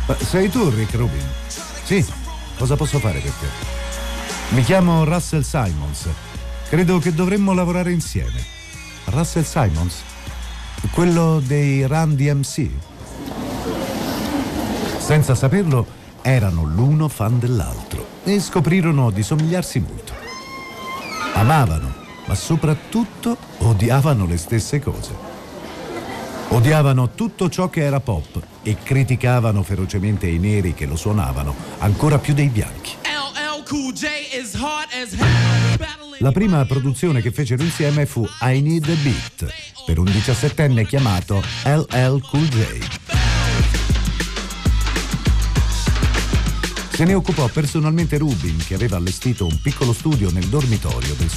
Ma sei tu Rick Rubin? Sì, cosa posso fare per te? Mi chiamo Russell Simons. Credo che dovremmo lavorare insieme. Russell Simons? Quello dei Run DMC? Senza saperlo, erano l'uno fan dell'altro e scoprirono di somigliarsi molto. Amavano, ma soprattutto odiavano le stesse cose. Odiavano tutto ciò che era pop e criticavano ferocemente i neri che lo suonavano, ancora più dei bianchi. La prima produzione che fecero insieme fu I Need a Beat, per un 17enne chiamato LL Cool J. Se ne occupò personalmente Rubin, che aveva allestito un piccolo studio nel dormitorio del suo